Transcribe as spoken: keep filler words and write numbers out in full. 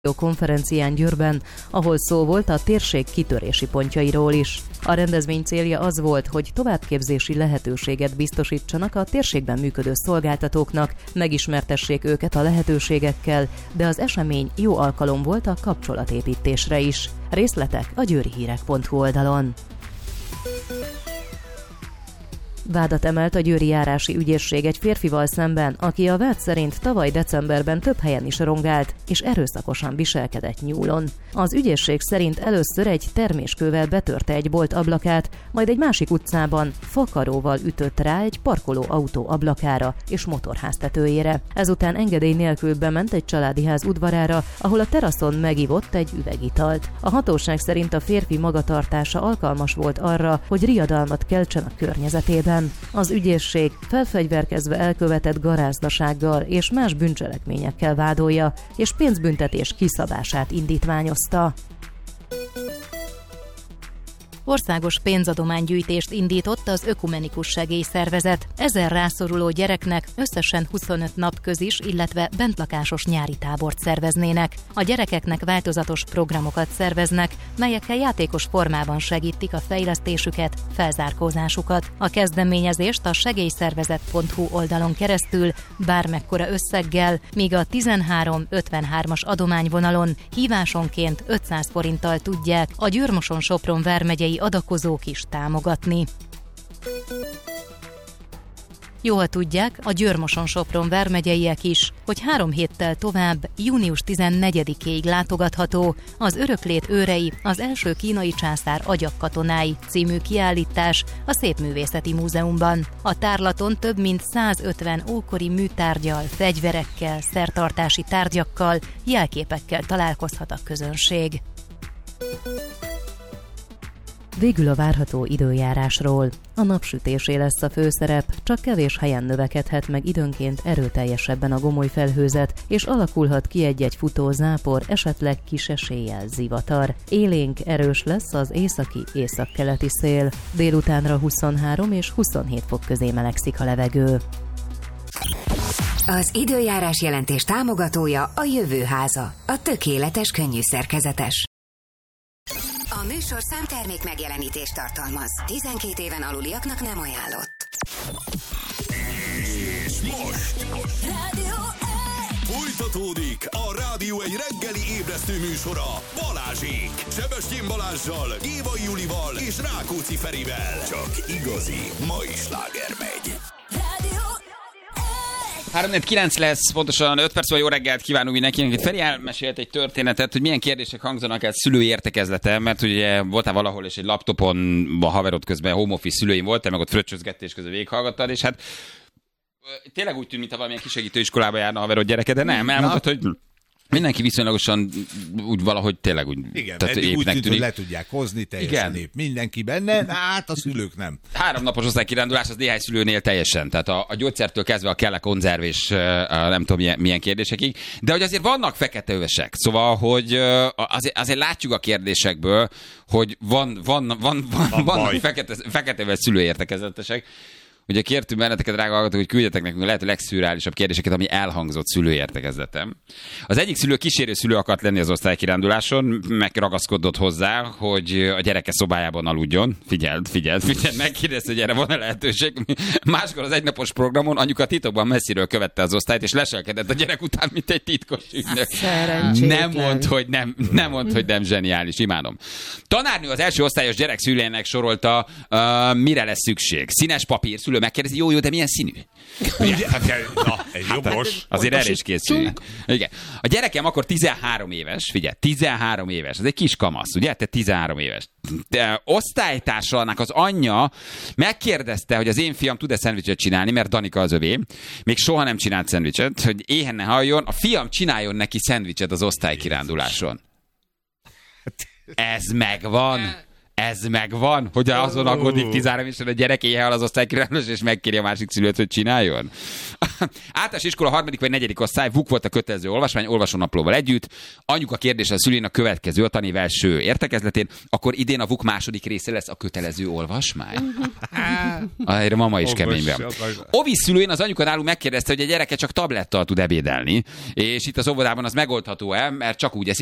konferencián Győrben, ahol szó volt a térség kitörési pontjairól is. A rendezvény célja az volt, hogy továbbképzési lehetőséget biztosítsanak a térségben működő szolgáltatóknak, megismertessék őket a lehetőségekkel, de az esemény jó alkalom volt a kapcsolatépítésre is. Részletek a győrihírek pont hu oldalon. Vádat emelt a győri járási ügyészség egy férfival szemben, aki a vád szerint tavaly decemberben több helyen is rongált, és erőszakosan viselkedett nyúlon. Az ügyészség szerint először egy terméskővel betörte egy bolt ablakát, majd egy másik utcában fakaróval ütött rá egy parkoló autó ablakára és motorháztetőjére. Ezután engedély nélkül bement egy családi ház udvarára, ahol a teraszon megivott egy üvegitalt. A hatóság szerint a férfi magatartása alkalmas volt arra, hogy riadalmat keltsen a környezetében. Az ügyészség felfegyverkezve elkövetett garázdasággal és más bűncselekményekkel vádolja, és pénzbüntetés kiszabását indítványozta. Országos pénzadománygyűjtést indított az Ökumenikus Segélyszervezet. Ezer rászoruló gyereknek összesen huszonöt napközis, illetve bentlakásos nyári tábort szerveznének. A gyerekeknek változatos programokat szerveznek, melyekkel játékos formában segítik a fejlesztésüket, felzárkózásukat. A kezdeményezést a segélyszervezet pont hu oldalon keresztül bármekkora összeggel, míg a tizenhárom ötvenhármas adományvonalon hívásonként ötszáz forinttal tudják a Győr-Moson-Sopron vármegyei adakozók is támogatni. Jól tudják a Győr-Moson-Sopron vármegyeiek is, hogy három héttel tovább, június tizennegyedikéig látogatható az Öröklét őrei, az első kínai császár agyagkatonái című kiállítás a Szépművészeti Múzeumban. A tárlaton több mint százötven ókori műtárggyal, fegyverekkel, szertartási tárgyakkal, jelképekkel találkozhat a közönség. Végül a várható időjárásról. A napsütésé lesz a főszerep, csak kevés helyen növekedhet meg időnként erőteljesebben a gomoly felhőzet, és alakulhat ki egy-egy futó zápor, esetleg kis eséllyel zivatar. Élénk erős lesz az északi északkeleti szél. Délutánra huszonhárom és huszonhét fok közé melegszik a levegő. Az időjárás jelentés támogatója a Jövőháza, a tökéletes könnyűszerkezetes. A műsor számtermék megjelenítést tartalmaz. tizenkét éven aluliaknak nem ajánlott. És most Rádió egy. Folytatódik a Rádió egy reggeli ébresztő műsora Balázsék. Sebestyén Balázssal, Gévai Julival és Rákóczi Ferivel. Csak igazi mai sláger megy. Rádió három kilenc lesz, pontosan öt perc, vagy jó reggelt kívánunk mindenkinek. Itt Feri elmesélt egy történetet, hogy milyen kérdések hangzanak el szülői értekezlete, mert ugye voltál valahol, és egy laptopon a haverod közben home office szülőim voltál, meg ott fröccsözgettés közben végighallgattad, és hát tényleg úgy tűnt, mintha valamilyen kisegítő iskolába járna a haverod gyereke, de nem, elmondtad, hogy mindenki viszonylagosan úgy valahogy tényleg úgy, igen, tehát eddig úgy tűnt, hogy le tűnik. tudják hozni, teljesen épp. Mindenki benne, hát a szülők nem. Három napos osztálykirándulás az néhány szülőnél teljesen. Tehát a, a gyógyszertől kezdve a kell a konzerv és a nem tudom milyen, milyen kérdésekig. De hogy azért vannak feketeövesek. Szóval, hogy azért, azért látjuk a kérdésekből, hogy van, van, van, van, van vannak fekete, feketeöves szülőértekezetesek. Ugye kértünk benneteket, drága hallgatók, hogy küldjetek nekünk a lehető legszürreálisabb kérdéseket, ami elhangzott szülőértekezletem. Az egyik szülő kísérő szülő akart lenni az osztálykiránduláson, megragaszkodott hozzá, hogy a gyereke szobájában aludjon. Figyeld, figyeld, figyeld, megkérdezte, hogy erre van-e lehetőség. Máskor az egynapos programon anyuka titokban messziről követte az osztályt, és leselkedett a gyerek után, mint egy titkos ügynök. Nem mond, hogy nem, nem mond, hogy nem zseniális, imádom. Tanárnő az első osztályos gyerek szülőjének sorolta, uh, mire lesz szükség. Színes papír, szülő megkérdezi, jó, jó, de milyen színű? Ugye, hát, na, egy jobbos. Azért erre is készülünk. Igen. A gyerekem akkor tizenhárom éves, figyelj, tizenhárom éves, ez egy kis kamasz, ugye? Te tizenhárom éves. De osztálytársának az anyja megkérdezte, hogy az én fiam tud-e szendvicset csinálni, mert Danika az övé. Még soha nem csinált szendvicset, hogy éhen ne halljon, a fiam csináljon neki szendvicset az osztálykiránduláson. Ez megvan. Ez megvan, hogy azon aggódik tizenhárom évesen a gyerek éjjel az osztálykirálós, és megkéri a másik szülőt, hogy csináljon. Általános iskola harmadik vagy negyedik osztály, vuk volt a kötelező olvasmány, olvasónaplóval együtt. Anyuka kérdése a szülén a következő, a tanév első értekezletén, akkor idén a vuk második része lesz a kötelező olvasmány. Erre mama is keményben. Ovi szülőn az anyuka nálunk megkérdezte, hogy a gyereke csak tablettal tud ebédelni, és itt az óvodában az megoldható-e, mert csak úgy eszik,